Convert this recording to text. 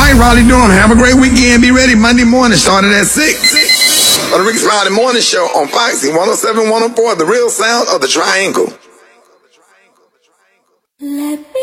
right, Raleigh Durham, have a great weekend. Be ready Monday morning, started at 6. On the Ricky Smiley Morning Show on Foxy 107, 104, the real sound of the Triangle. Let me